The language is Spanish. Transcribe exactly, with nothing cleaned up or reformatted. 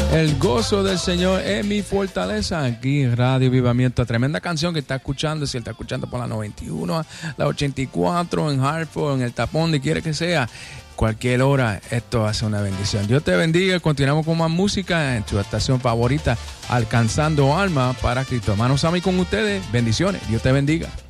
El gozo del Señor es mi fortaleza. Aquí Radio Avivamiento, tremenda canción que está escuchando. Si está escuchando por la noventa y uno, la ochenta y cuatro, en Hartford, en El Tapón, donde quiera que sea, cualquier hora, esto hace una bendición. Dios te bendiga. Continuamos con más música en tu estación favorita, Alcanzando Alma para Cristo. Hermanos, a mí con ustedes, bendiciones. Dios te bendiga.